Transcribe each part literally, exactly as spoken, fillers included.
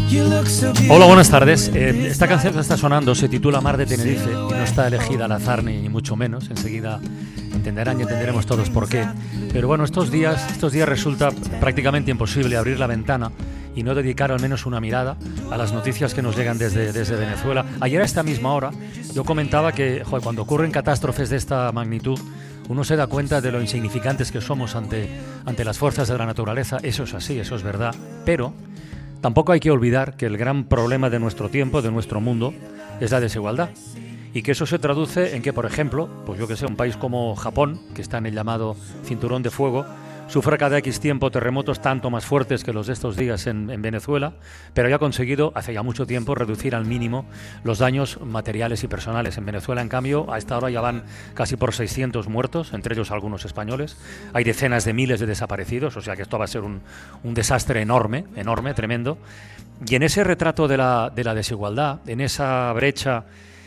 Hola, buenas tardes. Eh, esta canción que está sonando se titula Mar de Tenerife y no está elegida al azar ni, ni mucho menos. Enseguida entenderán y entenderemos todos por qué. Pero bueno, estos días, estos días resulta prácticamente imposible abrir la ventana y no dedicar al menos una mirada a las noticias que nos llegan desde, desde Venezuela. Ayer a esta misma hora yo comentaba que joder, cuando ocurren catástrofes de esta magnitud, uno se da cuenta de lo insignificantes que somos ante, ante las fuerzas de la naturaleza. Eso es así, eso es verdad. Pero tampoco hay que olvidar que el gran problema de nuestro tiempo, de nuestro mundo, es la desigualdad. Y que eso se traduce en que, por ejemplo, pues yo que sé, un país como Japón, que está en el llamado cinturón de fuego, sufre cada X tiempo terremotos tanto más fuertes que los de estos días en, en Venezuela, pero ya ha conseguido, hace ya mucho tiempo, reducir al mínimo los daños materiales y personales. En Venezuela, en cambio, a esta hora ya van casi por seiscientos muertos, entre ellos algunos españoles. Hay decenas de miles de desaparecidos, o sea que esto va a ser un, un desastre enorme, enorme, tremendo. Y en ese retrato de la, de la desigualdad, en esa brecha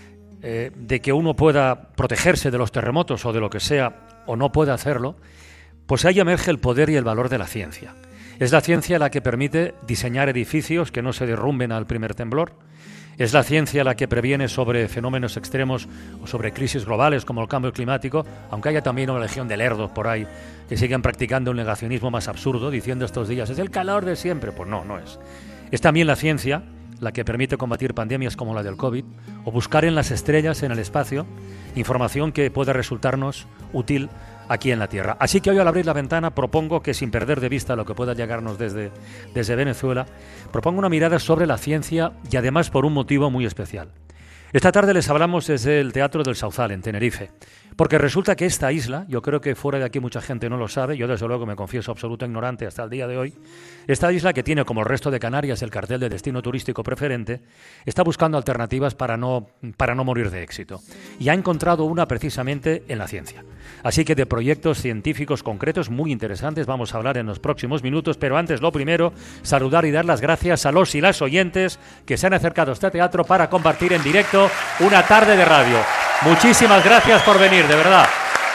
eh, de que uno pueda protegerse de los terremotos o de lo que sea, o no pueda hacerlo, pues ahí emerge el poder y el valor de la ciencia. Es la ciencia la que permite diseñar edificios que no se derrumben al primer temblor. Es la ciencia la que previene sobre fenómenos extremos o sobre crisis globales como el cambio climático, aunque haya también una legión de lerdos por ahí que siguen practicando un negacionismo más absurdo, diciendo estos días, es el calor de siempre. Pues no, no es. Es también la ciencia la que permite combatir pandemias como la del COVID o buscar en las estrellas, en el espacio, información que pueda resultarnos útil aquí en la Tierra. Así que hoy, al abrir la ventana, propongo que, sin perder de vista lo que pueda llegarnos desde, desde Venezuela, propongo una mirada sobre la ciencia y además por un motivo muy especial. Esta tarde les hablamos desde el Teatro del Sauzal, en Tenerife, porque resulta que esta isla, yo creo que fuera de aquí mucha gente no lo sabe, yo desde luego me confieso absoluto ignorante hasta el día de hoy, esta isla, que tiene como el resto de Canarias el cartel de destino turístico preferente, está buscando alternativas para no, para no morir de éxito, y ha encontrado una precisamente en la ciencia. Así que de proyectos científicos concretos muy interesantes vamos a hablar en los próximos minutos, pero antes, lo primero, saludar y dar las gracias a los y las oyentes que se han acercado a este teatro para compartir en directo una tarde de radio. Muchísimas gracias por venir, de verdad.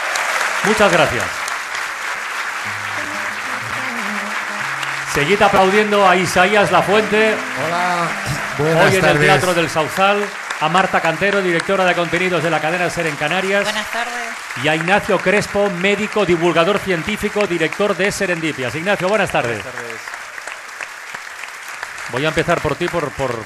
Muchas gracias. Seguid aplaudiendo a Isaías Lafuente. Hola, buenas Hoy en tardes. el Teatro del Sauzal. A Marta Cantero, directora de contenidos de la cadena SER en Canarias. Buenas tardes. Y a Ignacio Crespo, médico, divulgador científico, director de Serendipias. Ignacio, buenas tardes. Buenas tardes. Voy a empezar por ti, por... por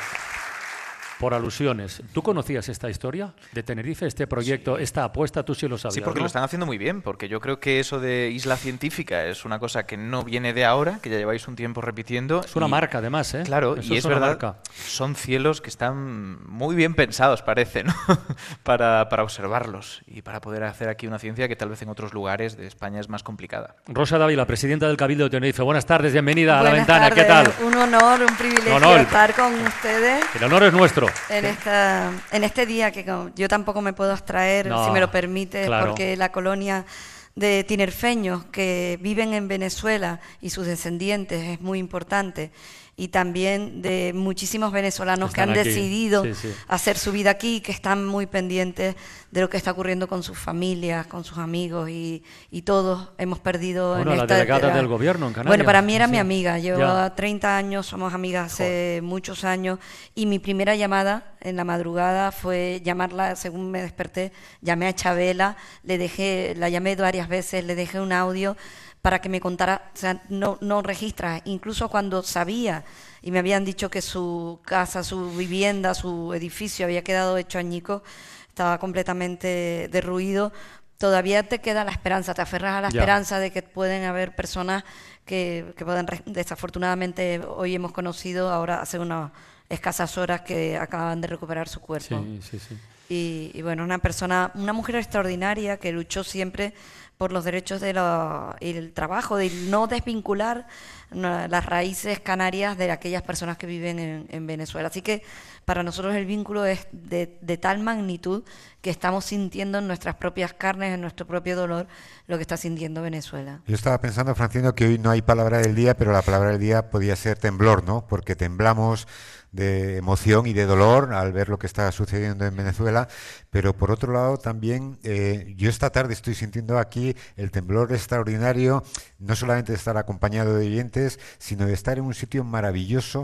Por alusiones. ¿Tú conocías esta historia de Tenerife, este proyecto, sí. esta apuesta? Tú sí lo sabías. Sí, porque ¿no? lo están haciendo muy bien, porque yo creo que eso de isla científica es una cosa que no viene de ahora, que ya lleváis un tiempo repitiendo. Es una y, marca, además, ¿eh? Claro, eso y es, es verdad, marca. Son cielos que están muy bien pensados, parece, ¿no? para, para observarlos y para poder hacer aquí una ciencia que tal vez en otros lugares de España es más complicada. Rosa Dávila, presidenta del Cabildo de Tenerife. Buenas tardes, bienvenida Buenas a La Ventana. tardes. ¿Qué tal? Un honor, un privilegio honor. estar con ustedes. El honor es nuestro. En esta en este día que yo tampoco me puedo abstraer, no, si me lo permite, claro. Porque la colonia de tinerfeños que viven en Venezuela y sus descendientes es muy importante, y también de muchísimos venezolanos están que han aquí. decidido sí, sí. hacer su vida aquí, que están muy pendientes de lo que está ocurriendo con sus familias, con sus amigos, y, y todos hemos perdido... Bueno, en la esta, delegada la, del gobierno en Canarias. Bueno, para mí era sí. mi amiga, llevo ya. treinta años, somos amigas hace Joder. muchos años, y mi primera llamada en la madrugada fue llamarla, según me desperté, llamé a Chabela, le dejé, la llamé varias veces, le dejé un audio para que me contara, o sea, no, no registra, incluso cuando sabía y me habían dicho que su casa, su vivienda, su edificio había quedado hecho añicos, estaba completamente derruido, todavía te queda la esperanza, te aferras a la ya. esperanza de que pueden haber personas que, que pueden, desafortunadamente hoy hemos conocido, ahora hace unas escasas horas, que acaban de recuperar su cuerpo. Sí, sí, sí. Y, y bueno, una persona, una mujer extraordinaria que luchó siempre por los derechos de lo, y el trabajo, de no desvincular no, las raíces canarias de aquellas personas que viven en, en Venezuela. Así que para nosotros el vínculo es de, de tal magnitud que estamos sintiendo en nuestras propias carnes, en nuestro propio dolor, lo que está sintiendo Venezuela. Yo estaba pensando, Francino, que hoy no hay palabra del día, pero la palabra del día podía ser temblor, ¿no? Porque temblamos de emoción y de dolor al ver lo que está sucediendo en Venezuela, pero por otro lado también eh, yo esta tarde estoy sintiendo aquí el temblor extraordinario, no solamente de estar acompañado de oyentes, sino de estar en un sitio maravilloso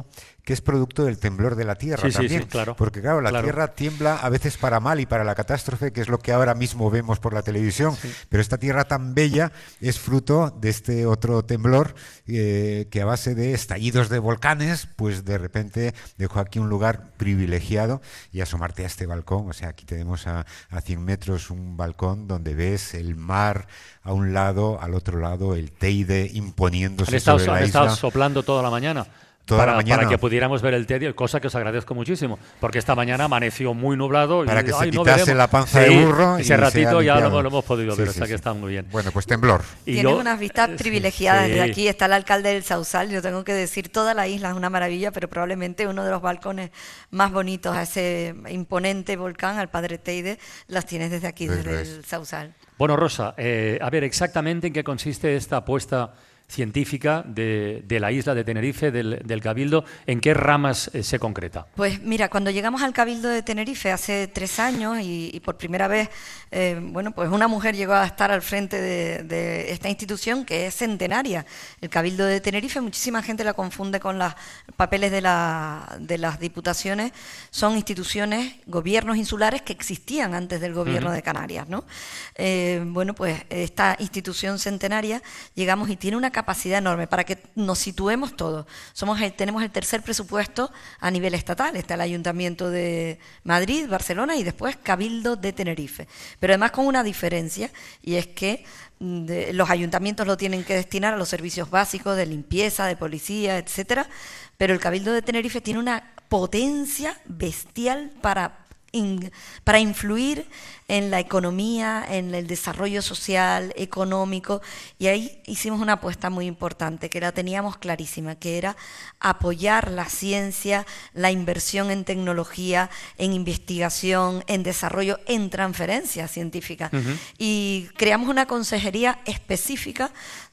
que es producto del temblor de la Tierra sí, también. Sí, sí, claro. Porque claro, la claro. Tierra tiembla a veces para mal y para la catástrofe, que es lo que ahora mismo vemos por la televisión. Sí. Pero esta Tierra tan bella es fruto de este otro temblor eh, que a base de estallidos de volcanes, pues de repente dejó aquí un lugar privilegiado. Y asomarte a este balcón, o sea, aquí tenemos a, a cien metros un balcón donde ves el mar a un lado, al otro lado el Teide imponiéndose han estado, sobre la han isla. estado soplando toda la mañana. Toda para, la mañana. para que pudiéramos ver el Teide, cosa que os agradezco muchísimo, porque esta mañana amaneció muy nublado. Para y, que ay, se no quitase veremos. la panza sí, de burro. Ese y ratito ya lo, lo hemos podido sí, ver, sí, o sea sí. que está muy bien. Bueno, pues temblor. Y Tienes yo, unas vistas privilegiadas sí. desde aquí. Está el alcalde del Sausal. Yo tengo que decir, toda la isla es una maravilla, pero probablemente uno de los balcones más bonitos a ese imponente volcán, al Padre Teide, las tienes desde aquí, pues desde es. el Sausal. Bueno, Rosa, eh, a ver, exactamente en qué consiste esta apuesta científica de, de la isla de Tenerife, del, del Cabildo, ¿en qué ramas eh, se concreta? Pues mira, cuando llegamos al Cabildo de Tenerife hace tres años y, y por primera vez, eh, bueno, pues una mujer llegó a estar al frente de, de esta institución que es centenaria. El Cabildo de Tenerife, muchísima gente la confunde con los papeles de, la, de las diputaciones, son instituciones, gobiernos insulares que existían antes del gobierno uh-huh. de Canarias, ¿no? Eh, bueno, pues esta institución centenaria llegamos y tiene una capacidad enorme para que nos situemos todos. Somos el, tenemos el tercer presupuesto a nivel estatal. Está el Ayuntamiento de Madrid, Barcelona y después Cabildo de Tenerife. Pero además con una diferencia, y es que de, los ayuntamientos lo tienen que destinar a los servicios básicos de limpieza, de policía, etcétera. Pero el Cabildo de Tenerife tiene una potencia bestial para, in, para influir en la economía, en el desarrollo social, económico, y ahí hicimos una apuesta muy importante, que la teníamos clarísima, que era apoyar la ciencia, la inversión en tecnología, en investigación, en desarrollo, en transferencia científica. Uh-huh. Y creamos una consejería específica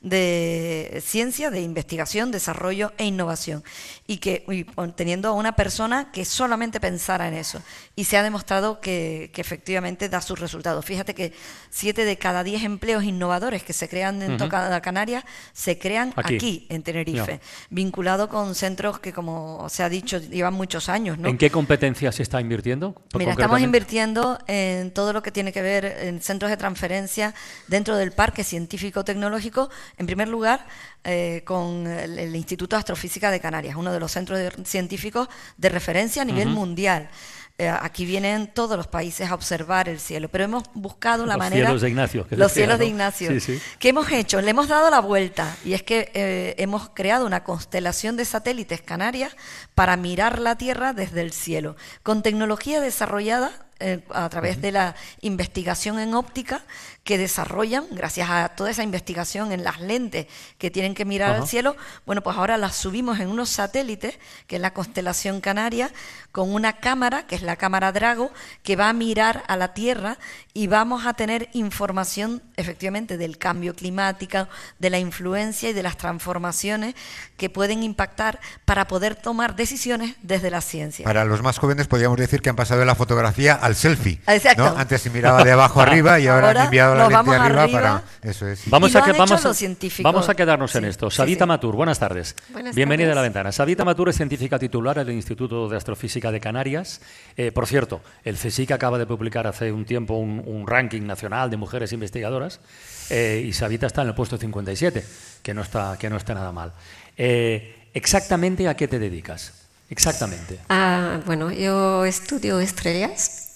de ciencia, de investigación, desarrollo e innovación, y que y teniendo a una persona que solamente pensara en eso, y se ha demostrado que, que efectivamente da sus resultados. Fíjate que siete de cada diez empleos innovadores que se crean en uh-huh. toda Canarias se crean aquí, aquí en Tenerife, no. vinculado con centros que, como se ha dicho, llevan muchos años, ¿no? ¿En qué competencias se está invirtiendo? Mira, estamos invirtiendo en todo lo que tiene que ver en centros de transferencia dentro del Parque Científico-Tecnológico, en primer lugar, eh, con el, el Instituto de Astrofísica de Canarias, uno de los centros de, científicos de referencia a nivel uh-huh. mundial. Eh, aquí vienen todos los países a observar el cielo, pero hemos buscado la los manera... Los cielos de Ignacio. Los decía, cielos ¿no? de Ignacio. Sí, sí. ¿Qué hemos hecho? Le hemos dado la vuelta, y es que eh, hemos creado una constelación de satélites canarias para mirar la Tierra desde el cielo, con tecnología desarrollada eh, a través uh-huh. de la investigación en óptica que desarrollan, gracias a toda esa investigación en las lentes que tienen que mirar uh-huh. al cielo. Bueno, pues ahora las subimos en unos satélites, que es la constelación canaria, con una cámara, que es la cámara Drago, que va a mirar a la Tierra, y vamos a tener información efectivamente del cambio climático, de la influencia y de las transformaciones que pueden impactar para poder tomar decisiones desde la ciencia. Para los más jóvenes podríamos decir que han pasado de la fotografía al selfie. Exacto. ¿No? Antes se miraba de abajo arriba y ahora, ahora han enviado la lente arriba, arriba para... Eso es. Vamos, y a, que, vamos, los científicos. vamos a quedarnos sí, en esto. sí, Savita sí. Matur, buenas tardes. Buenas Bienvenida tardes. a La Ventana. Savita Matur es científica titular del Instituto de Astrofísica de Canarias. Eh, por cierto, el CSIC acaba de publicar hace un tiempo un, un ranking nacional de mujeres investigadoras eh, y Savita está en el puesto cincuenta y siete, que no está, que no está nada mal. Eh, ¿Exactamente a qué te dedicas? Exactamente. Ah, bueno, yo estudio estrellas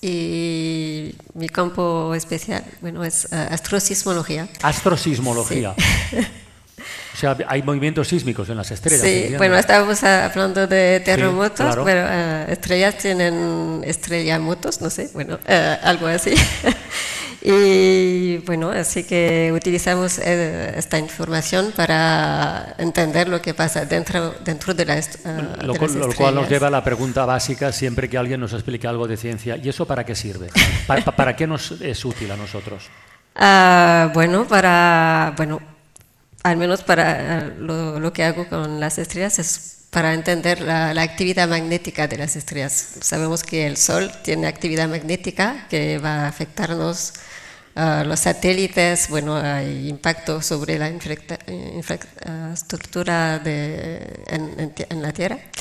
y mi campo especial, bueno, es uh, astrosismología. Astrosismología. Sí. O sea, hay movimientos sísmicos en las estrellas. Sí, ¿entiendes? bueno, estábamos hablando de terremotos, sí, claro. pero uh, estrellas tienen estrellamotos, no sé, bueno, uh, algo así. Y bueno, así que utilizamos eh, esta información para entender lo que pasa dentro, dentro de, la est uh, lo, de cual, las lo cual nos lleva a la pregunta básica siempre que alguien nos explique algo de ciencia. ¿Y eso para qué sirve? ¿Para, para qué nos es útil a nosotros? Uh, bueno, para... bueno al menos para uh, lo, lo que hago con las estrellas es para entender la, la actividad magnética de las estrellas. Sabemos que el Sol tiene actividad magnética que va a afectarnos. Uh, los satélites, bueno, hay impacto sobre la infraestructura de, en, en, en la Tierra.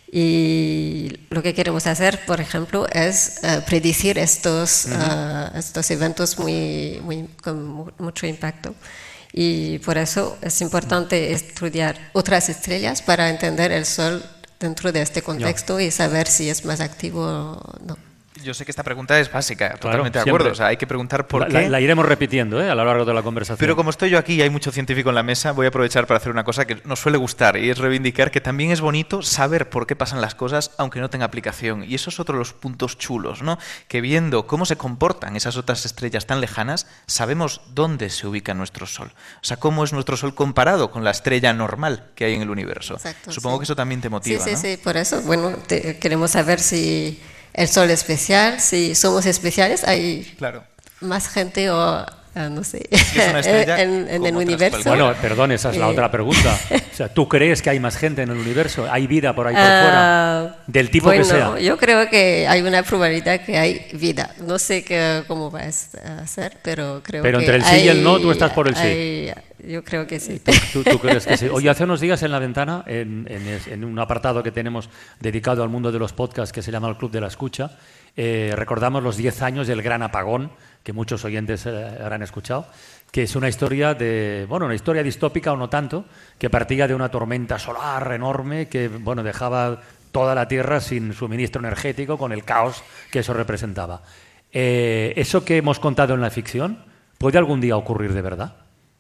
Y lo que queremos hacer, por ejemplo, es uh, predecir estos, uh-huh. uh, estos eventos muy, muy, con mucho impacto. Y por eso es importante estudiar otras estrellas para entender el Sol dentro de este contexto yeah. y saber si es más activo o no. Yo sé que esta pregunta es básica, claro, totalmente de acuerdo. O sea, hay que preguntar por la, qué. La, la iremos repitiendo ¿eh? a lo largo de la conversación. Pero como estoy yo aquí y hay mucho científico en la mesa, voy a aprovechar para hacer una cosa que nos suele gustar y es reivindicar que también es bonito saber por qué pasan las cosas aunque no tenga aplicación. Y eso es otro de los puntos chulos, ¿no? Que viendo cómo se comportan esas otras estrellas tan lejanas, sabemos dónde se ubica nuestro Sol. O sea, cómo es nuestro Sol comparado con la estrella normal que hay en el universo. Exacto, Supongo sí. que eso también te motiva, Sí, sí, ¿no? sí. Por eso, bueno, te, queremos saber si el Sol es especial, si somos especiales, hay claro. más gente o uh, no sé, si es una estrella en, en el universo. Bueno, perdón, esa es la eh. otra pregunta. O sea, ¿tú crees que hay más gente en el universo? ¿Hay vida por ahí por uh, fuera? Del tipo bueno, que sea. Yo creo que hay una probabilidad que hay vida. No sé qué, cómo va a ser, pero creo pero que entre el sí hay, y el no, tú estás por el hay, sí. Yo creo que sí. ¿Tú, tú, tú crees que sí? Oye, hace unos días en La Ventana, en, en, en un apartado que tenemos dedicado al mundo de los podcasts que se llama el Club de la Escucha, eh, recordamos los diez años del gran apagón, que muchos oyentes eh, habrán escuchado, que es una historia de, bueno, una historia distópica o no tanto, que partía de una tormenta solar enorme que, bueno, dejaba toda la Tierra sin suministro energético, con el caos que eso representaba. Eh, ¿Eso que hemos contado en la ficción puede algún día ocurrir de verdad?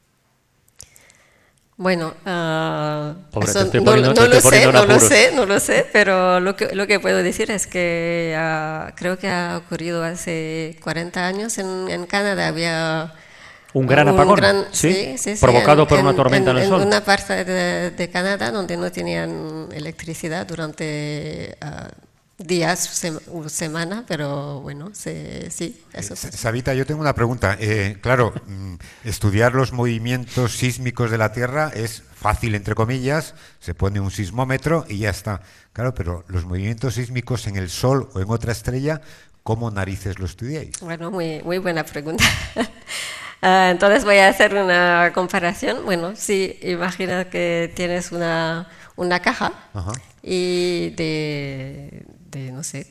Bueno, uh, Pobre, eso te no, poniendo, no, lo sé, no apuros. lo sé, no lo sé, pero lo que, lo que puedo decir es que uh, creo que ha ocurrido hace cuarenta años en, en Canadá. Había un gran un apagón, gran, ¿sí? Sí, sí, sí, provocado en, por una en, tormenta en, en el sol. En una parte de, de Canadá donde no tenían electricidad durante uh, días, sem semana, pero bueno, se, sí, eso eh, Savita, yo tengo una pregunta. Eh, claro, estudiar los movimientos sísmicos de la Tierra es fácil, entre comillas, se pone un sismómetro y ya está. Claro, pero los movimientos sísmicos en el Sol o en otra estrella, ¿cómo narices lo estudiáis? Bueno, muy, muy buena pregunta. Uh, entonces voy a hacer una comparación. Bueno, si imagina que tienes una, una caja Ajá. y de, de, no sé,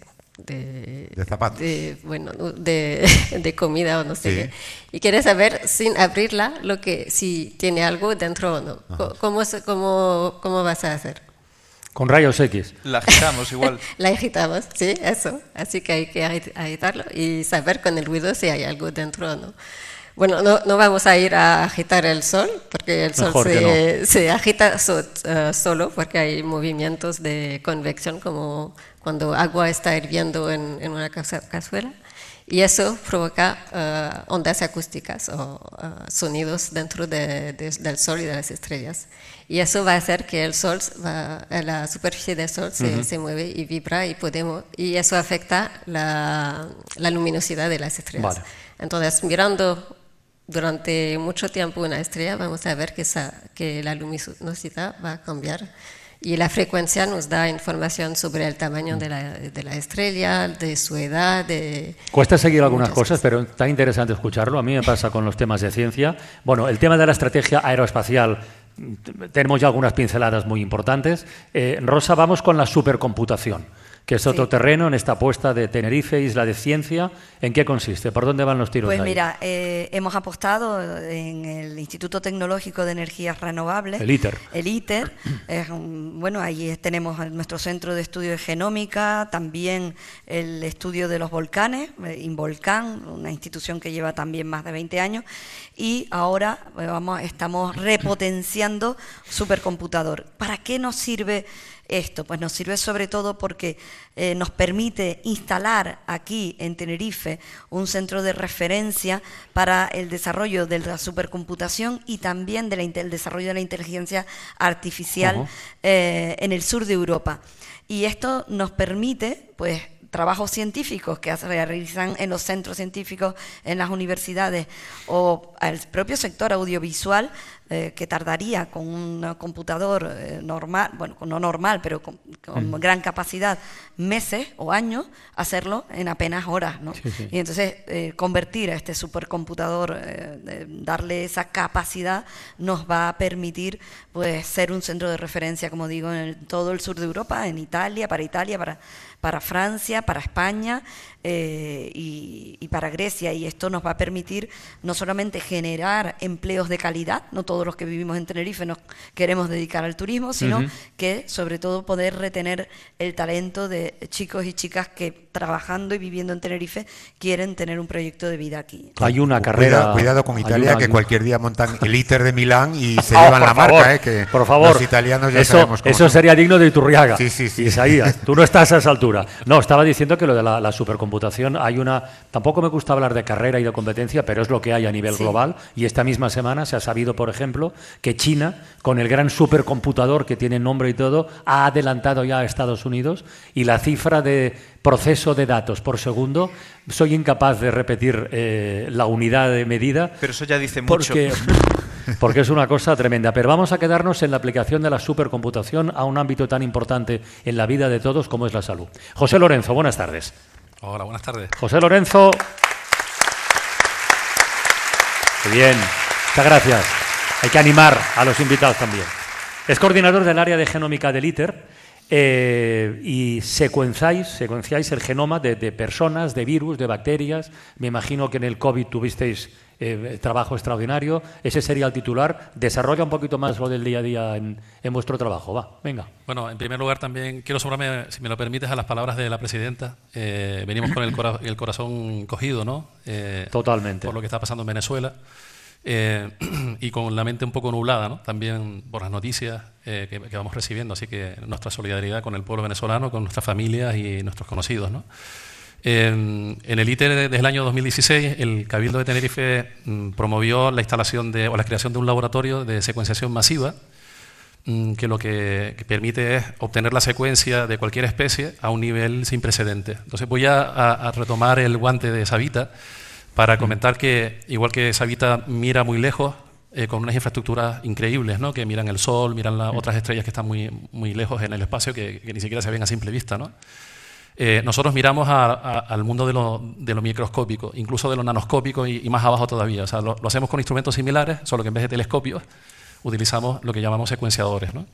de, de zapatos, de, bueno, de, de comida o no sé sí. qué, y quieres saber sin abrirla lo que si tiene algo dentro o no. ¿Cómo, cómo, ¿Cómo vas a hacer? Con rayos X. La agitamos igual. La agitamos, sí, eso. Así que hay que agitarlo y saber con el ruido si hay algo dentro o no. Bueno, no, no vamos a ir a agitar el Sol, porque el Sol se, no. se agita so, uh, solo, porque hay movimientos de convección, como cuando agua está hirviendo en, en una cazuela, y eso provoca uh, ondas acústicas o uh, sonidos dentro de, de, del Sol y de las estrellas. Y eso va a hacer que el Sol, va, la superficie del Sol se, uh-huh. se mueve y vibra, y, podemos, y eso afecta la, la luminosidad de las estrellas. Vale. Entonces, mirando durante mucho tiempo una estrella, vamos a ver que, esa, que la luminosidad va a cambiar, y la frecuencia nos da información sobre el tamaño de la, de la estrella, de su edad. De Cuesta seguir algunas cosas, cosas, pero está interesante escucharlo. A mí me pasa con los temas de ciencia. Bueno, el tema de la estrategia aeroespacial, tenemos ya algunas pinceladas muy importantes. Eh, Rosa, vamos con la supercomputación, que es otro sí. terreno en esta apuesta de Tenerife, Isla de Ciencia. ¿En qué consiste? ¿Por dónde van los tiros Pues ahí? mira, eh, hemos apostado en el Instituto Tecnológico de Energías Renovables. El ITER. El ITER. Es un, bueno, ahí tenemos nuestro centro de estudio de genómica, también el estudio de los volcanes, Involcán, una institución que lleva también más de veinte años, y ahora vamos, estamos repotenciando supercomputador. ¿Para qué nos sirve esto? Pues nos sirve sobre todo porque eh, nos permite instalar aquí en Tenerife un centro de referencia para el desarrollo de la supercomputación y también del de desarrollo de la inteligencia artificial uh-huh. eh, en el sur de Europa. Y esto nos permite, pues, trabajos científicos que se realizan en los centros científicos, en las universidades, o al propio sector audiovisual, eh, que tardaría con un computador eh, normal, bueno, no normal, pero con, con mm. gran capacidad, meses o años, hacerlo en apenas horas, ¿no? Sí, sí. Y entonces eh, convertir a este supercomputador, eh, darle esa capacidad, nos va a permitir pues ser un centro de referencia, como digo, en el, todo el sur de Europa, en Italia, para Italia, para, para Francia, para España eh, y, y para Grecia. Y esto nos va a permitir no solamente generar empleos de calidad, no todos los que vivimos en Tenerife nos queremos dedicar al turismo, sino uh-huh. que sobre todo poder retener el talento de chicos y chicas que trabajando y viviendo en Tenerife quieren tener un proyecto de vida aquí. Hay una carrera... Cuidado, cuidado con Italia, una, que cualquier día montan el ITER de Milán y se oh, llevan la favor, marca, eh, que por favor, los italianos ya eso, sabemos cómo eso son. Sería digno de Iturriaga. Sí, sí, sí. Isaías, tú no estás a esa altura. No, estaba diciendo que lo de la, la supercomputación hay una... Tampoco me gusta hablar de carrera y de competencia, pero es lo que hay a nivel sí. global. Y esta misma semana se ha sabido, por ejemplo, que China, con el gran supercomputador que tiene nombre y todo, ha adelantado ya a Estados Unidos, y la cifra de proceso de datos por segundo, soy incapaz de repetir eh, la unidad de medida. Pero eso ya dice porque, mucho. Porque es una cosa tremenda. Pero vamos a quedarnos en la aplicación de la supercomputación a un ámbito tan importante en la vida de todos como es la salud. José Lorenzo, buenas tardes. Hola, buenas tardes. José Lorenzo. Muy bien, muchas gracias. Hay que animar a los invitados también. Es coordinador del área de genómica del ITER. Eh, y secuenciáis, secuenciáis el genoma de, de personas, de virus, de bacterias. Me imagino que en el COVID tuvisteis eh, trabajo extraordinario. Ese sería el titular. Desarrolla un poquito más lo del día a día en, en vuestro trabajo. Va, venga. Bueno, en primer lugar también quiero sumarme, si me lo permites, a las palabras de la presidenta. Eh, venimos con el, cora el corazón cogido, ¿no? Eh, Totalmente. Por lo que está pasando en Venezuela. Eh, y con la mente un poco nublada, ¿no? También por las noticias eh, que, que vamos recibiendo, así que nuestra solidaridad con el pueblo venezolano, con nuestras familias y nuestros conocidos, ¿no? Eh, en el ITER desde el año dos mil dieciséis, el Cabildo de Tenerife mm, promovió la instalación de, o la creación de un laboratorio de secuenciación masiva mm, que lo que, que permite es obtener la secuencia de cualquier especie a un nivel sin precedentes. Entonces voy a, a, a retomar el guante de Savita para comentar que, igual que Savita mira muy lejos, eh, con unas infraestructuras increíbles, ¿no? Que miran el Sol, miran las otras estrellas que están muy, muy lejos en el espacio, que, que ni siquiera se ven a simple vista, ¿no? Eh, nosotros miramos a, a, al mundo de lo, de lo microscópico, incluso de lo nanoscópico y, y más abajo todavía. O sea, lo, lo hacemos con instrumentos similares, solo que en vez de telescopios utilizamos lo que llamamos secuenciadores, ¿no?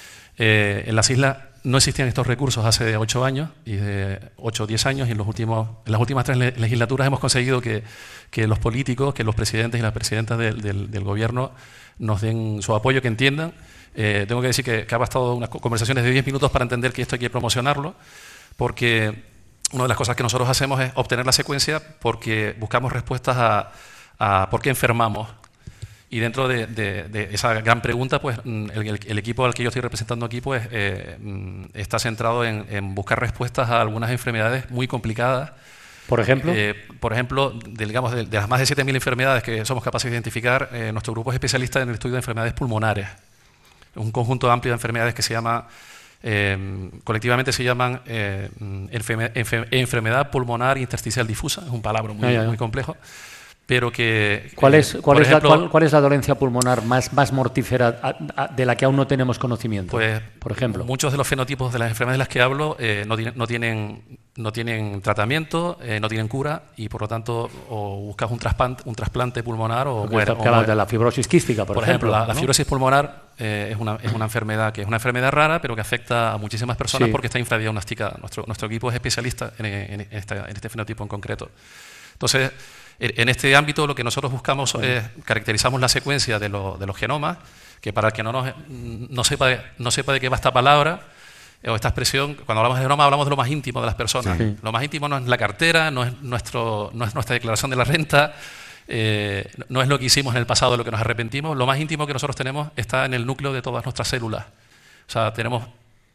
Eh, en las islas no existían estos recursos hace ocho años, y de ocho o diez años, y en, los últimos, en las últimas tres legislaturas hemos conseguido que, que los políticos, que los presidentes y las presidentas del, del, del gobierno nos den su apoyo, que entiendan. Eh, tengo que decir que, que ha bastado unas conversaciones de diez minutos para entender que esto hay que promocionarlo, porque una de las cosas que nosotros hacemos es obtener la secuencia porque buscamos respuestas a, a por qué enfermamos. Y dentro de, de, de esa gran pregunta, pues el, el, el equipo al que yo estoy representando aquí pues, eh, está centrado en, en buscar respuestas a algunas enfermedades muy complicadas. ¿Por ejemplo? Eh, por ejemplo, de, digamos, de, de las más de siete mil enfermedades que somos capaces de identificar, eh, nuestro grupo es especialista en el estudio de enfermedades pulmonares. Un conjunto amplio de enfermedades que se llama, eh, colectivamente se llaman eh, enferme, enfer, enfermedad pulmonar intersticial difusa. Es un palabra muy, ah, muy complejo. Pero que, ¿Cuál es, cuál, eh, es ejemplo, la, cuál, ¿Cuál es la dolencia pulmonar más, más mortífera a, a, de la que aún no tenemos conocimiento? Pues, por ejemplo, muchos de los fenotipos de las enfermedades de las que hablo eh, no, tienen, no, tienen, no tienen tratamiento, eh, no tienen cura, y por lo tanto o buscas un trasplante, un trasplante pulmonar o mueres. Bueno, de la fibrosis quística, por, por ejemplo. ejemplo, la, ¿no? la fibrosis pulmonar eh, es, una, es una enfermedad que es una enfermedad rara, pero que afecta a muchísimas personas, sí, porque está infradiagnosticada. Nuestro, nuestro equipo es especialista en, en, esta, en este fenotipo en concreto. Entonces, en este ámbito lo que nosotros buscamos es, caracterizamos la secuencia de, lo, de los genomas, que para el que no, nos, no, sepa, no sepa de qué va esta palabra o esta expresión, cuando hablamos de genoma hablamos de lo más íntimo de las personas. Sí. Lo más íntimo no es la cartera, no es, nuestro, no es nuestra declaración de la renta, eh, no es lo que hicimos en el pasado, de lo que nos arrepentimos. Lo más íntimo que nosotros tenemos está en el núcleo de todas nuestras células. O sea, tenemos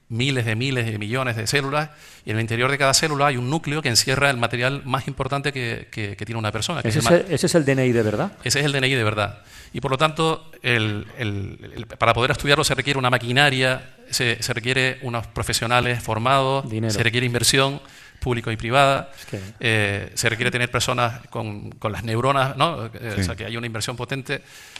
miles de miles de millones de células, y en el interior de cada célula hay un núcleo que encierra el material más importante que, que, que tiene una persona. Que ¿Ese, es el, ¿Ese es el D N I de verdad? Ese es el D N I de verdad. Y por lo tanto, el, el, el, para poder estudiarlo se requiere una maquinaria, se, se requiere unos profesionales formados, Dinero. Se requiere inversión pública y privada, es que... eh, se requiere tener personas con, con las neuronas, ¿no? Eh, sí. O sea, que haya una inversión potente.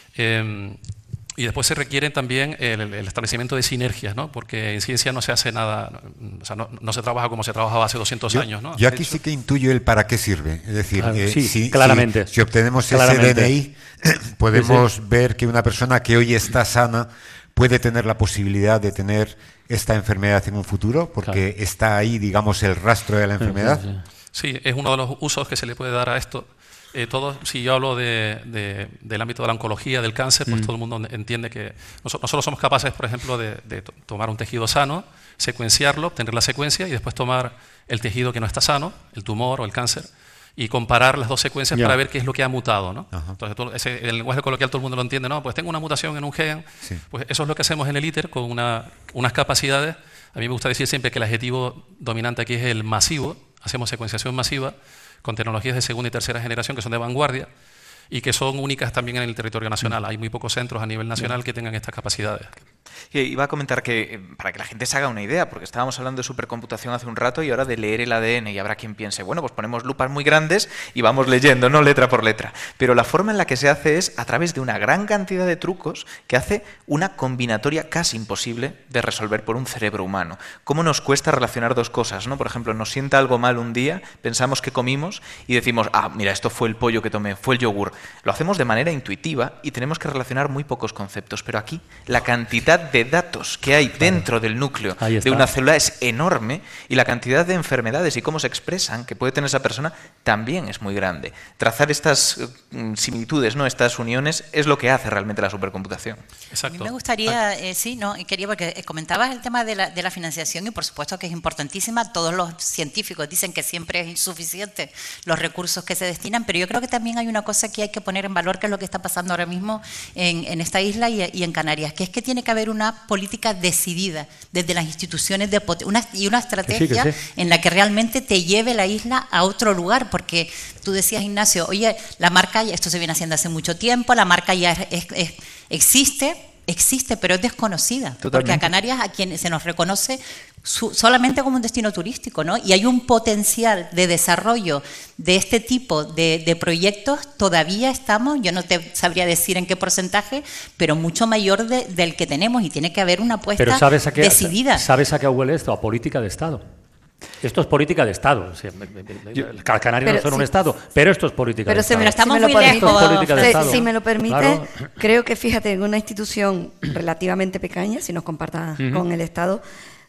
Eh, Y después se requiere también el, el establecimiento de sinergias, ¿no? Porque en ciencia no se hace nada, o sea, no, no se trabaja como se trabajaba hace doscientos yo, años, ¿no? Yo aquí sí que intuyo el para qué sirve. Es decir, claro, eh, sí, si, claramente. Si, si obtenemos claramente. ese D N I, podemos sí, sí. ver que una persona que hoy está sana puede tener la posibilidad de tener esta enfermedad en un futuro, porque claro. está ahí, digamos, el rastro de la enfermedad. Sí, sí, sí. sí, es uno de los usos que se le puede dar a esto. Eh, todo, si yo hablo de, de, del ámbito de la oncología, del cáncer, pues mm. todo el mundo entiende que nosotros, nosotros somos capaces, por ejemplo, de, de tomar un tejido sano, secuenciarlo, obtener la secuencia y después tomar el tejido que no está sano, el tumor o el cáncer, y comparar las dos secuencias yeah. para ver qué es lo que ha mutado, ¿no? Entonces, todo ese, el lenguaje coloquial todo el mundo lo entiende, ¿no? Pues tengo una mutación en un gen, sí. pues eso es lo que hacemos en el ITER con una, unas capacidades. A mí me gusta decir siempre que el adjetivo dominante aquí es el masivo, hacemos secuenciación masiva, con tecnologías de segunda y tercera generación que son de vanguardia y que son únicas también en el territorio nacional. Hay muy pocos centros a nivel nacional que tengan estas capacidades. Y iba a comentar que, para que la gente se haga una idea, porque estábamos hablando de supercomputación hace un rato y ahora de leer el A D N, y habrá quien piense, bueno, pues ponemos lupas muy grandes y vamos leyendo, no letra por letra. Pero la forma en la que se hace es a través de una gran cantidad de trucos que hace una combinatoria casi imposible de resolver por un cerebro humano. ¿Cómo nos cuesta relacionar dos cosas, ¿no? Por ejemplo, nos sienta algo mal un día, pensamos que comimos y decimos, ah, mira, esto fue el pollo que tomé, fue el yogur. Lo hacemos de manera intuitiva y tenemos que relacionar muy pocos conceptos, pero aquí la cantidad de datos que hay dentro del núcleo de una célula es enorme y la cantidad de enfermedades y cómo se expresan que puede tener esa persona también es muy grande. Trazar estas uh, similitudes, ¿no? Estas uniones es lo que hace realmente la supercomputación. Exacto. A mí me gustaría, eh, sí, no, quería porque comentabas el tema de la, de la financiación y por supuesto que es importantísima. Todos los científicos dicen que siempre es insuficiente los recursos que se destinan, pero yo creo que también hay una cosa que hay que poner en valor, que es lo que está pasando ahora mismo en, en esta isla y, y en Canarias, que es que tiene que haber una política decidida desde las instituciones de una, y una estrategia que sí, que sí. en la que realmente te lleve la isla a otro lugar, porque tú decías, Ignacio, oye, la marca, esto se viene haciendo hace mucho tiempo, la marca ya es, es, es, existe, existe, pero es desconocida. Totalmente. Porque a Canarias, a quien se nos reconoce su, solamente como un destino turístico, ¿no? Y hay un potencial de desarrollo de este tipo de, de proyectos, todavía estamos, yo no te sabría decir en qué porcentaje, pero mucho mayor de, del que tenemos, y tiene que haber una apuesta pero ¿sabes a qué, decidida. ¿Sabes a qué huele esto? A política de Estado. Esto es política de Estado. O sea, Canarias no son sí, un Estado, pero esto es política pero de Estado. Pero estamos si muy lejos. Si, si me lo permite, claro. creo que, fíjate, en una institución relativamente pequeña, si nos compartas uh-huh. con el Estado,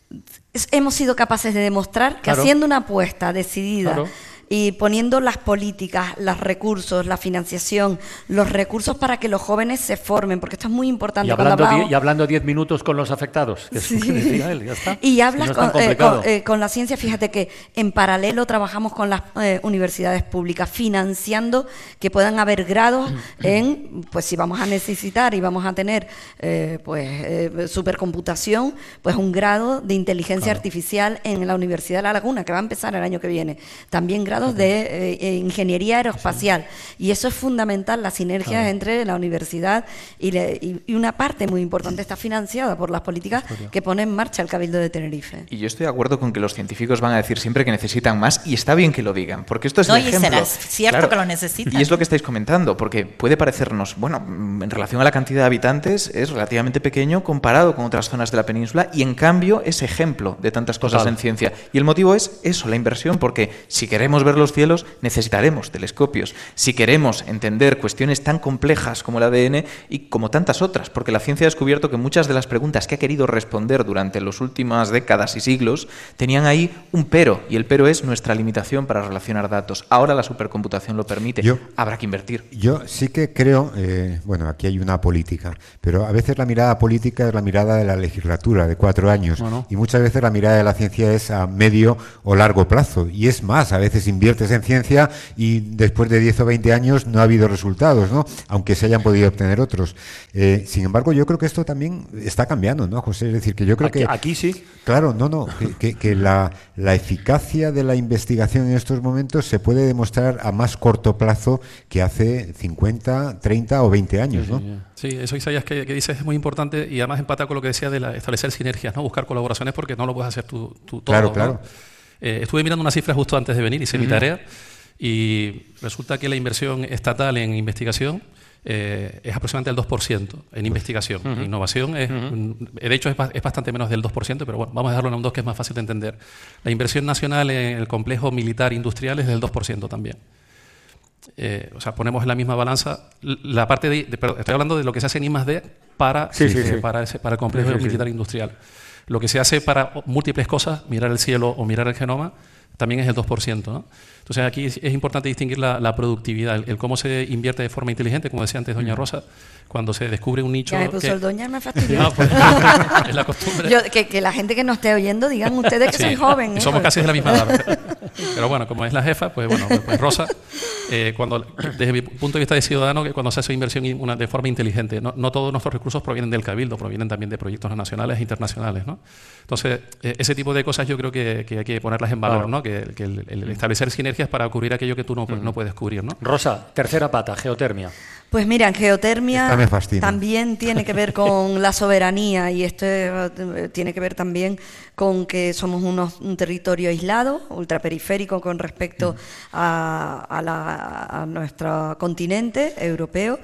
es, hemos sido capaces de demostrar que claro. haciendo una apuesta decidida claro. y poniendo las políticas, los recursos, la financiación, los recursos para que los jóvenes se formen, porque esto es muy importante. Y hablando, hablamos... die, y hablando diez minutos con los afectados, que es sí. lo que decía él, ya está. Y hablas si no con, eh, con, eh, con la ciencia, fíjate que en paralelo trabajamos con las eh, universidades públicas, financiando que puedan haber grados en, pues si vamos a necesitar y vamos a tener eh, pues eh, supercomputación, pues un grado de inteligencia claro. artificial en la Universidad de La Laguna, que va a empezar el año que viene. También grados de eh, ingeniería aeroespacial, y eso es fundamental, las sinergias claro. entre la universidad y, le, y, y una parte muy importante está financiada por las políticas que pone en marcha el Cabildo de Tenerife. Y yo estoy de acuerdo con que los científicos van a decir siempre que necesitan más, y está bien que lo digan, porque esto es no, el ejemplo. Y será cierto claro. que lo necesitan. Y es lo que estáis comentando, porque puede parecernos, bueno, en relación a la cantidad de habitantes es relativamente pequeño comparado con otras zonas de la península, y en cambio es ejemplo de tantas cosas Total. en ciencia. Y el motivo es eso, la inversión, porque si queremos ver los cielos necesitaremos telescopios. Si queremos entender cuestiones tan complejas como el A D N y como tantas otras, porque la ciencia ha descubierto que muchas de las preguntas que ha querido responder durante las últimas décadas y siglos tenían ahí un pero, y el pero es nuestra limitación para relacionar datos. Ahora la supercomputación lo permite, yo, habrá que invertir. Yo sí que creo, eh, bueno, aquí hay una política, pero a veces la mirada política es la mirada de la legislatura de cuatro años, no, no. y muchas veces la mirada de la ciencia es a medio o largo plazo, y es más, a veces inviertes en ciencia y después de diez o veinte años no ha habido resultados, ¿no? Aunque se hayan podido obtener otros. Eh, sin embargo, yo creo que esto también está cambiando, ¿no, José? Es decir, que yo creo aquí, que... Aquí sí. Claro, no, no, que, que, que la, la eficacia de la investigación en estos momentos se puede demostrar a más corto plazo que hace cincuenta, treinta o veinte años, ¿no? Sí, eso, Isaías, que, que dices es muy importante y además empata con lo que decía de la, establecer sinergias, ¿no? Buscar colaboraciones porque no lo puedes hacer tú, tú todo. Claro, claro. ¿no? Eh, estuve mirando una cifra justo antes de venir, hice uh-huh. mi tarea y resulta que la inversión estatal en investigación eh, es aproximadamente el dos por ciento en investigación. Uh-huh. Innovación, es, uh-huh. de hecho, es, es bastante menos del dos por ciento, pero bueno, vamos a dejarlo en un dos que es más fácil de entender. La inversión nacional en el complejo militar industrial es del dos por ciento también. Eh, o sea, ponemos en la misma balanza la parte de, de perdón, estoy hablando de lo que se hace en I más D para, sí, sí, eh, sí. para, ese, para el complejo sí, sí, militar sí. industrial. Lo que se hace para múltiples cosas, mirar el cielo o mirar el genoma, también es el dos por ciento, ¿no? Entonces aquí es, es importante distinguir la, la productividad, el, el cómo se invierte de forma inteligente, como decía antes doña Rosa, cuando se descubre un nicho... Ya me puso que, el doña, me fastidió. No, pues, es la costumbre. Yo, que, que la gente que nos esté oyendo digan ustedes que Sí, soy joven. ¿eh? Somos casi de la misma edad. Pero bueno, como es la jefa, pues bueno, pues, pues Rosa, eh, cuando, desde mi punto de vista de ciudadano, que cuando se hace inversión una, de forma inteligente, no, no todos nuestros recursos provienen del Cabildo, provienen también de proyectos nacionales e internacionales, ¿no? Entonces, eh, ese tipo de cosas yo creo que, que hay que ponerlas en valor, claro. ¿no? Que, que el, el establecer sinergias para cubrir aquello que tú no, uh-huh. no puedes cubrir, ¿no? Rosa, tercera pata, geotermia. Pues mira, en geotermia me fascina. también tiene que ver con la soberanía y esto eh, tiene que ver también con que somos unos, un territorio aislado, ultraperiférico con respecto a, a, la, a nuestro continente europeo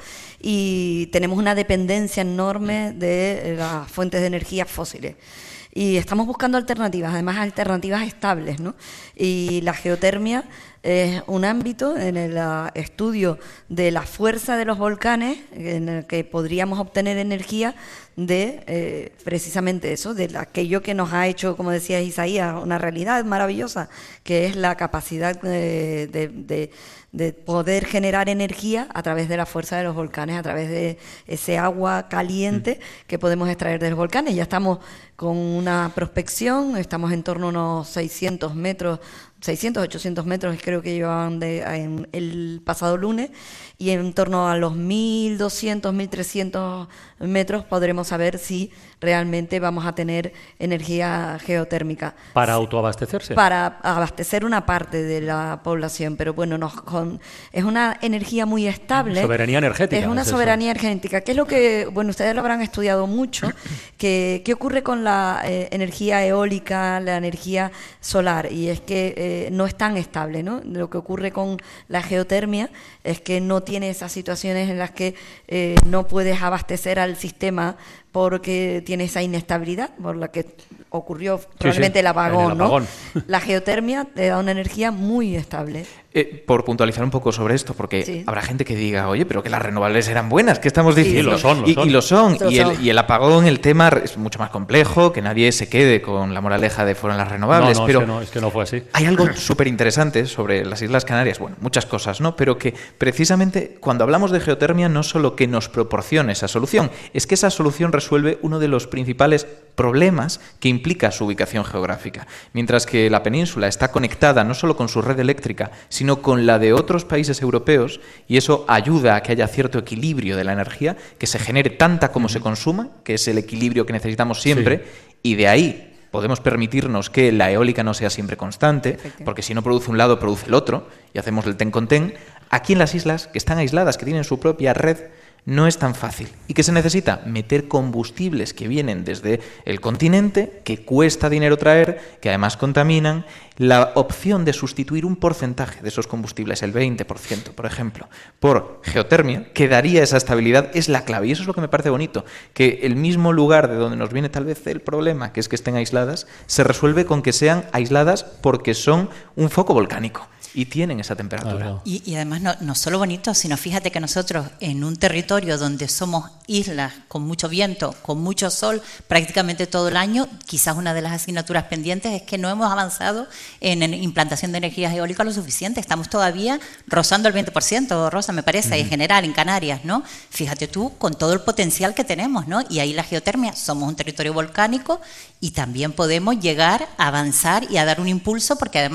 y tenemos una dependencia enorme de las fuentes de energía fósiles. Y estamos buscando alternativas, además alternativas estables, ¿no? Y la geotermia es un ámbito en el uh, estudio de la fuerza de los volcanes en el que podríamos obtener energía de eh, precisamente eso, de aquello que nos ha hecho, como decía Isaías, una realidad maravillosa, que es la capacidad de, de, de, de poder generar energía a través de la fuerza de los volcanes, a través de ese agua caliente que podemos extraer de los volcanes. Ya estamos con una prospección, estamos en torno a unos seiscientos metros, seiscientos, ochocientos metros creo que llevaban de, en el pasado lunes, y en torno a los mil doscientos, mil trescientos metros podremos saber si realmente vamos a tener energía geotérmica. ¿Para autoabastecerse? Para abastecer una parte de la población, pero bueno, nos, con, es una energía muy estable. Soberanía energética. Es una es soberanía eso. energética, que es lo que, bueno, ustedes lo habrán estudiado mucho, que qué ocurre con la eh, energía eólica, la energía solar, y es que eh, no es tan estable, ¿no? Lo que ocurre con la geotermia es que no tiene esas situaciones en las que eh, no puedes abastecer al sistema porque tiene esa inestabilidad por la que ocurrió probablemente sí, sí, el apagón, el apagón. ¿no? La geotermia te da una energía muy estable. Eh, por puntualizar un poco sobre esto, porque sí. habrá gente que diga, oye, pero que las renovables eran buenas, ¿qué estamos diciendo? Sí, lo son, lo y, son. y lo son. Lo y, son. El, y el apagón, el tema es mucho más complejo, que nadie se quede con la moraleja de fueron las renovables. No, no, pero es que no, es que no fue así. Hay algo súper interesante sobre las Islas Canarias, bueno, muchas cosas, ¿no? Pero que precisamente cuando hablamos de geotermia no solo que nos proporcione esa solución, es que esa solución resuelve uno de los principales problemas que implica su ubicación geográfica. Mientras que la península está conectada no solo con su red eléctrica, sino con la de otros países europeos, y eso ayuda a que haya cierto equilibrio de la energía, que se genere tanta como se consuma, que es el equilibrio que necesitamos siempre, sí. y de ahí podemos permitirnos que la eólica no sea siempre constante, porque si no produce un lado, produce el otro, y hacemos el ten con ten. Aquí en las islas, que están aisladas, que tienen su propia red, no es tan fácil. ¿Y qué se necesita? Meter combustibles que vienen desde el continente, que cuesta dinero traer, que además contaminan. La opción de sustituir un porcentaje de esos combustibles, el veinte por ciento, por ejemplo, por geotermia, que daría esa estabilidad, es la clave. Y eso es lo que me parece bonito, que el mismo lugar de donde nos viene tal vez el problema, que es que estén aisladas, se resuelve con que sean aisladas porque son un foco volcánico. Y tienen esa temperatura. Ah, y, y además no, no solo bonito, sino fíjate que nosotros en un territorio donde somos islas con mucho viento, con mucho sol, prácticamente todo el año, quizás una de las asignaturas pendientes es que no hemos avanzado en, en implantación de energías eólicas lo suficiente. Estamos todavía rozando el veinte por ciento, Rosa, me parece, uh-huh. en general, en Canarias, ¿no? Fíjate tú, con todo el potencial que tenemos, ¿no? Y ahí la geotermia, somos un territorio volcánico y también podemos llegar a avanzar y a dar un impulso, porque además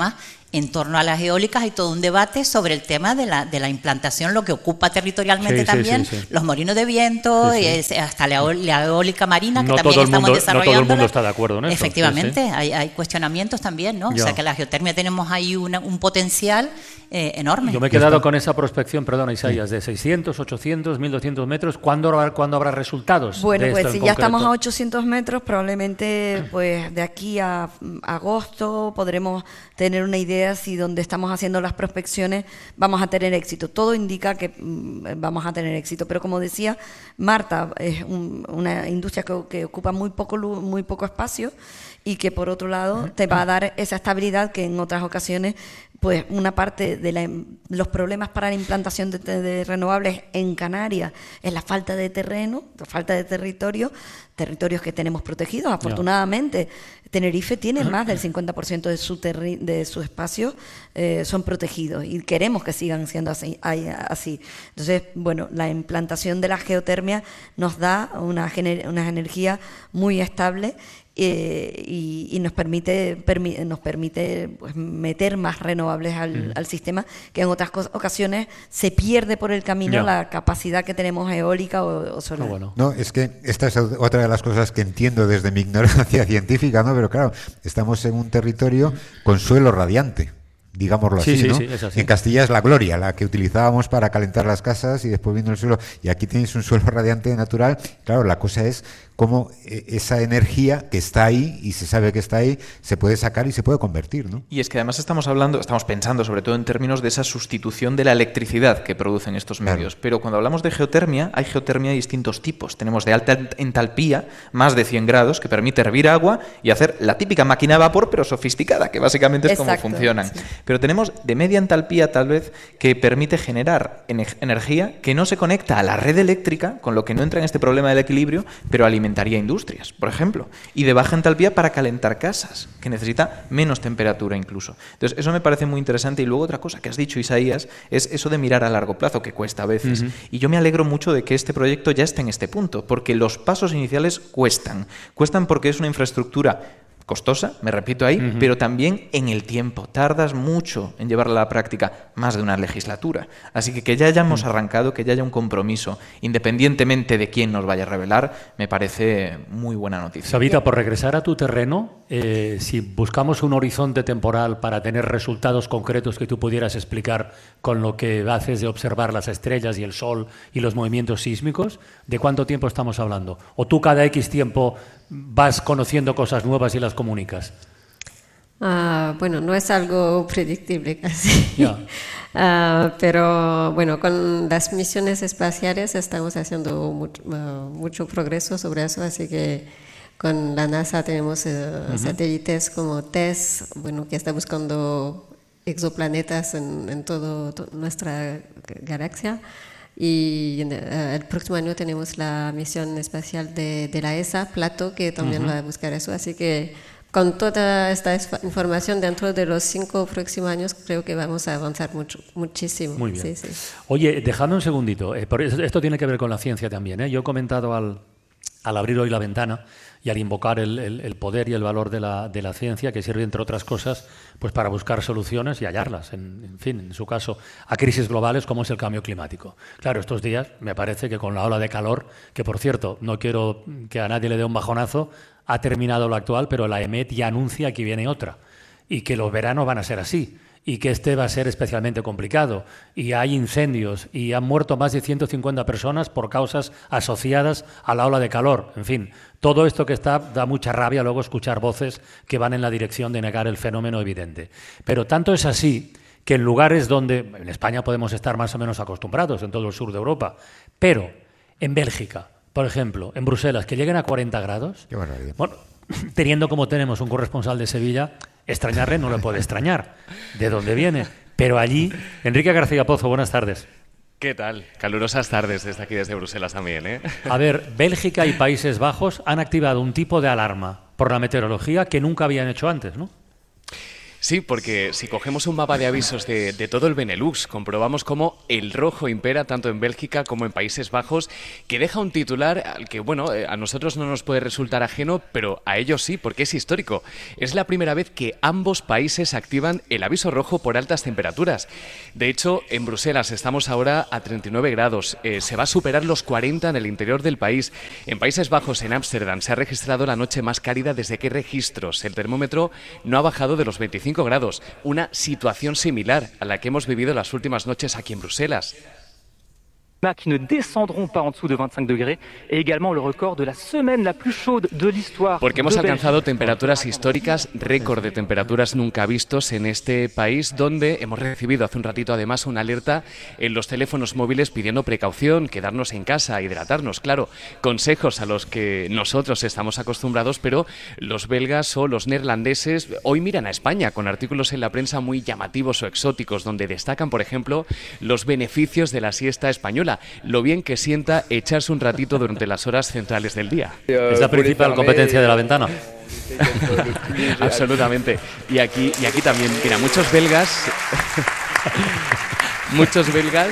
En torno a las eólicas hay todo un debate sobre el tema de la, de la implantación, lo que ocupa territorialmente sí, también, sí, sí, sí. los molinos de viento, sí, sí. Es, hasta la, la eólica marina, que no también todo el estamos mundo, desarrollando. No todo el mundo está de acuerdo en eso. Efectivamente, sí, sí. Hay, hay cuestionamientos también, ¿no? Ya. O sea que la geotermia tenemos ahí una, un potencial eh, enorme. Yo me he quedado con esa prospección, perdona Isaías, de seiscientos, ochocientos, mil doscientos metros. ¿Cuándo habrá, ¿cuándo habrá resultados? Bueno, de pues esto si en ya concreto? estamos a ochocientos metros, probablemente pues de aquí a agosto podremos tener una idea si donde estamos haciendo las prospecciones vamos a tener éxito. Todo indica que mm, vamos a tener éxito, pero como decía Marta, es un, una industria que, que ocupa muy poco, muy poco espacio y que por otro lado te va a dar esa estabilidad que en otras ocasiones pues una parte de la, los problemas para la implantación de, de renovables en Canarias es la falta de terreno, la falta de territorio, territorios que tenemos protegidos. Afortunadamente, Tenerife tiene más del cincuenta por ciento de su, terri de su espacio eh, son protegidos y queremos que sigan siendo así, así. Entonces, bueno, la implantación de la geotermia nos da una, una energía muy estable Eh, y, y nos permite, permi nos permite pues, meter más renovables al, mm. al sistema, que en otras ocasiones se pierde por el camino yeah. la capacidad que tenemos eólica o, o solar. No, bueno. no, es que esta es otra de las cosas que entiendo desde mi ignorancia científica, ¿no? Pero claro, estamos en un territorio con suelo radiante, digámoslo sí, así, sí, ¿no? Sí, es así. En Castilla es la gloria, la que utilizábamos para calentar las casas y después vino el suelo. Y aquí tenéis un suelo radiante natural. Claro, la cosa es cómo esa energía que está ahí y se sabe que está ahí se puede sacar y se puede convertir, ¿no? Y es que además estamos hablando, estamos pensando sobre todo en términos de esa sustitución de la electricidad que producen estos medios. Claro. Pero cuando hablamos de geotermia, hay geotermia de distintos tipos. Tenemos de alta entalpía, más de cien grados, que permite hervir agua y hacer la típica máquina de vapor, pero sofisticada, que básicamente es Exacto, como funcionan. Sí. Pero tenemos de media entalpía, tal vez, que permite generar energía que no se conecta a la red eléctrica, con lo que no entra en este problema del equilibrio, pero alimentaría industrias, por ejemplo, y de baja entalpía para calentar casas, que necesita menos temperatura incluso. Entonces, eso me parece muy interesante. Y luego otra cosa que has dicho, Isaías, es eso de mirar a largo plazo, que cuesta a veces. Uh-huh. Y yo me alegro mucho de que este proyecto ya esté en este punto, porque los pasos iniciales cuestan. Cuestan porque es una infraestructura costosa, me repito ahí, uh-huh. pero también en el tiempo. Tardas mucho en llevarla a la práctica, más de una legislatura. Así que que ya hayamos uh-huh. arrancado, que ya haya un compromiso, independientemente de quién nos vaya a revelar, me parece muy buena noticia. Savita, por regresar a tu terreno, eh, si buscamos un horizonte temporal para tener resultados concretos que tú pudieras explicar con lo que haces de observar las estrellas y el sol y los movimientos sísmicos, ¿de cuánto tiempo estamos hablando? ¿O tú cada X tiempo vas conociendo cosas nuevas y las comunicas? Uh, bueno, no es algo predictible casi. Yeah. uh, pero bueno, con las misiones espaciales estamos haciendo mucho, uh, mucho progreso sobre eso, así que con la NASA tenemos uh, uh-huh. satélites como TESS, bueno, que está buscando exoplanetas en, en toda to nuestra galaxia. Y uh, el próximo año tenemos la misión espacial de, de la E S A, Plato, que también uh-huh. va a buscar eso. Así que con toda esta información dentro de los cinco próximos años creo que vamos a avanzar mucho, muchísimo. Muy bien. Sí, sí. Oye, dejadme un segundito. Eh, por eso, esto tiene que ver con la ciencia también. ¿eh? Yo he comentado al, al abrir hoy la ventana y al invocar el, el, el poder y el valor de la, de la ciencia, que sirve, entre otras cosas, pues para buscar soluciones y hallarlas, en, en fin, en su caso, a crisis globales como es el cambio climático. Claro, estos días me parece que con la ola de calor, que por cierto, no quiero que a nadie le dé un bajonazo, ha terminado lo actual, pero la E M E T ya anuncia que viene otra y que los veranos van a ser así. Y que este va a ser especialmente complicado. Y hay incendios y han muerto más de ciento cincuenta personas por causas asociadas a la ola de calor. En fin, todo esto que está da mucha rabia luego escuchar voces que van en la dirección de negar el fenómeno evidente. Pero tanto es así que en lugares donde en España podemos estar más o menos acostumbrados, en todo el sur de Europa, pero en Bélgica, por ejemplo, en Bruselas, que lleguen a cuarenta grados, Qué maravilla. bueno, teniendo como tenemos un corresponsal de Sevilla, extrañarle no le puede extrañar de dónde viene. Pero allí, Enrique García Pozo, buenas tardes. ¿Qué tal? Calurosas tardes desde aquí, desde Bruselas también, ¿eh? A ver, Bélgica y Países Bajos han activado un tipo de alarma por la meteorología que nunca habían hecho antes, ¿no? Sí, porque si cogemos un mapa de avisos de, de todo el Benelux, comprobamos cómo el rojo impera tanto en Bélgica como en Países Bajos, que deja un titular al que, bueno, a nosotros no nos puede resultar ajeno, pero a ellos sí, porque es histórico. Es la primera vez que ambos países activan el aviso rojo por altas temperaturas. De hecho, en Bruselas estamos ahora a treinta y nueve grados, eh, se va a superar los cuarenta en el interior del país. En Países Bajos, en Ámsterdam, se ha registrado la noche más cálida desde que hay registros. El termómetro no ha bajado de los veinticinco grados, una situación similar a la que hemos vivido las últimas noches aquí en Bruselas. Qui ne descendront pas en dessous de veinticinq degrés et également le record de la semaine la plus chaude de l'histoire. Porque hemos alcanzado temperaturas históricas, récord de temperaturas nunca vistos en este país, donde hemos recibido hace un ratito además una alerta en los teléfonos móviles pidiendo precaución, quedarnos en casa, hidratarnos, claro, consejos a los que nosotros estamos acostumbrados, pero los belgas o los neerlandeses hoy miran a España con artículos en la prensa muy llamativos o exóticos, donde destacan, por ejemplo, los beneficios de la siesta española, lo bien que sienta echarse un ratito durante las horas centrales del día. Es la principal competencia de La Ventana. Absolutamente. Y aquí, y aquí también, mira, muchos belgas, muchos belgas,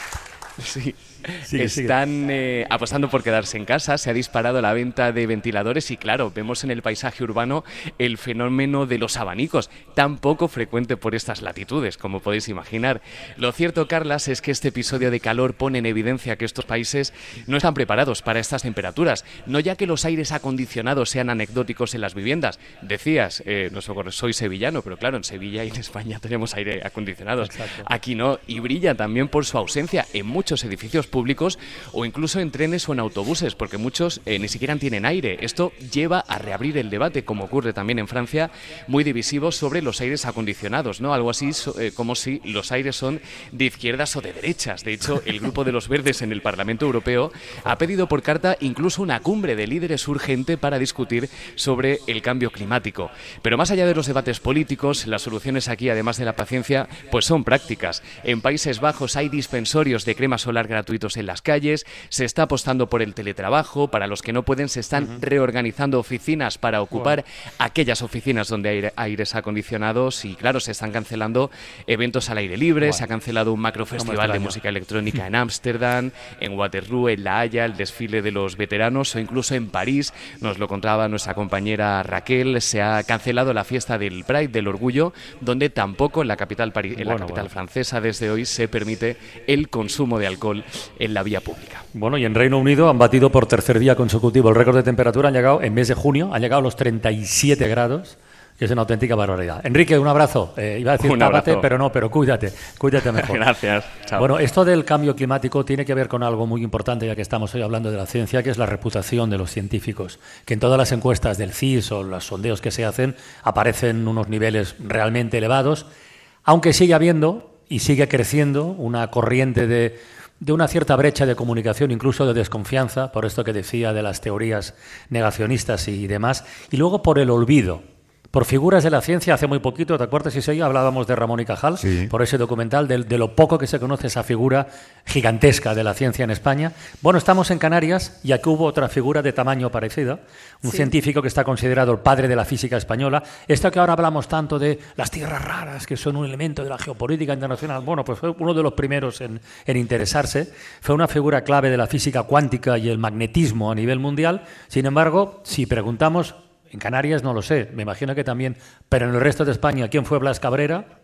sí. Sí, están eh, apostando por quedarse en casa. Se ha disparado la venta de ventiladores y, claro, vemos en el paisaje urbano el fenómeno de los abanicos, tan poco frecuente por estas latitudes, como podéis imaginar. Lo cierto, Carlas, es que este episodio de calor pone en evidencia que estos países no están preparados para estas temperaturas, no ya que los aires acondicionados sean anecdóticos en las viviendas. Decías, eh, no soy sevillano, pero claro, en Sevilla y en España tenemos aire acondicionados. Exacto. Aquí no, y brilla también por su ausencia en muchos edificios públicos o incluso en trenes o en autobuses, porque muchos eh, ni siquiera tienen aire. Esto lleva a reabrir el debate, como ocurre también en Francia, muy divisivo sobre los aires acondicionados, ¿no? Algo así so, eh, como si los aires son de izquierdas o de derechas. De hecho, el grupo de los verdes en el Parlamento Europeo ha pedido por carta incluso una cumbre de líderes urgente para discutir sobre el cambio climático. Pero más allá de los debates políticos, las soluciones aquí, además de la paciencia, pues son prácticas. En Países Bajos hay dispensorios de crema solar gratuitos en las calles, se está apostando por el teletrabajo, para los que no pueden se están uh-huh. reorganizando oficinas para ocupar wow. aquellas oficinas donde hay aires acondicionados y claro, se están cancelando eventos al aire libre, wow. se ha cancelado un macrofestival de música electrónica en Ámsterdam, en Waterloo, en La Haya, el desfile de los veteranos o incluso en París, nos lo contaba nuestra compañera Raquel, se ha cancelado la fiesta del Pride, del Orgullo, donde tampoco en la capital, París, en bueno, la capital bueno. francesa desde hoy se permite el consumo de alcohol en la vía pública. Bueno, y en Reino Unido han batido por tercer día consecutivo el récord de temperatura, han llegado en mes de junio, han llegado a los treinta y siete grados, que es una auténtica barbaridad. Enrique, un abrazo. Eh, iba a decir tápate, pero no, pero cuídate, cuídate mejor. Gracias. Chao. Bueno, esto del cambio climático tiene que ver con algo muy importante, ya que estamos hoy hablando de la ciencia, que es la reputación de los científicos, que en todas las encuestas del C I S o los sondeos que se hacen aparecen unos niveles realmente elevados, aunque sigue habiendo y sigue creciendo una corriente de de una cierta brecha de comunicación, incluso de desconfianza, por esto que decía de las teorías negacionistas y demás, y luego por el olvido, por figuras de la ciencia. Hace muy poquito, ¿te acuerdas, Isaiah? Hablábamos de Ramón y Cajal, sí. por ese documental, de, de lo poco que se conoce esa figura gigantesca de la ciencia en España. Bueno, estamos en Canarias y aquí hubo otra figura de tamaño parecido, un sí. científico que está considerado el padre de la física española. Esto que ahora hablamos tanto de las tierras raras, que son un elemento de la geopolítica internacional, bueno, pues fue uno de los primeros en, en interesarse. Fue una figura clave de la física cuántica y el magnetismo a nivel mundial. Sin embargo, si preguntamos, en Canarias no lo sé, me imagino que también, pero en el resto de España, ¿quién fue Blas Cabrera?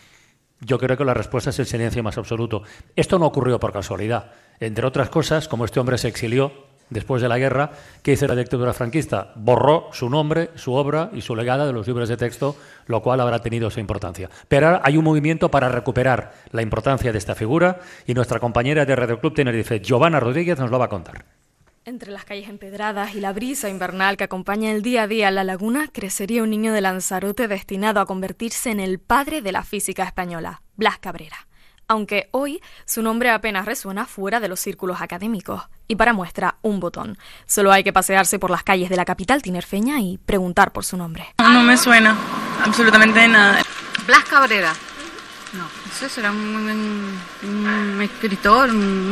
Yo creo que la respuesta es el silencio más absoluto. Esto no ocurrió por casualidad. Entre otras cosas, como este hombre se exilió después de la guerra, ¿qué hizo la dictadura franquista? Borró su nombre, su obra y su legado de los libros de texto, lo cual habrá tenido su importancia. Pero ahora hay un movimiento para recuperar la importancia de esta figura y nuestra compañera de Radio Club Tenerife, Giovanna Rodríguez, nos lo va a contar. Entre las calles empedradas y la brisa invernal que acompaña el día a día en la laguna, crecería un niño de Lanzarote destinado a convertirse en el padre de la física española, Blas Cabrera. Aunque hoy su nombre apenas resuena fuera de los círculos académicos. Y para muestra, un botón. Solo hay que pasearse por las calles de la capital tinerfeña y preguntar por su nombre. No, no me suena absolutamente nada. Blas Cabrera. No, eso será un, un, un escritor, un,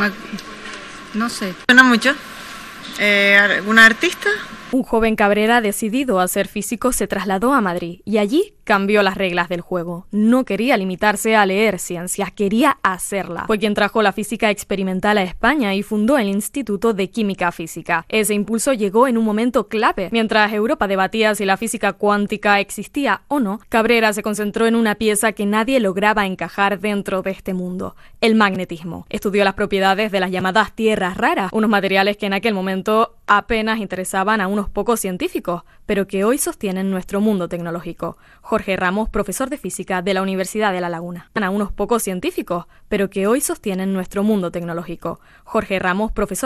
no sé. Suena mucho. Eh, ¿Alguna artista? Un joven Cabrera decidido a ser físico se trasladó a Madrid y allí cambió las reglas del juego. No quería limitarse a leer ciencias, quería hacerla. Fue quien trajo la física experimental a España y fundó el Instituto de Química Física. Ese impulso llegó en un momento clave. Mientras Europa debatía si la física cuántica existía o no, Cabrera se concentró en una pieza que nadie lograba encajar dentro de este mundo: el magnetismo. Estudió las propiedades de las llamadas tierras raras, unos materiales que en aquel momento apenas interesaban a unos pocos científicos, pero que hoy sostienen nuestro mundo tecnológico. Jorge Ramos, profesor de física de la Universidad de La Laguna. A unos pocos científicos, pero que hoy sostienen nuestro mundo tecnológico. Jorge Ramos, profesor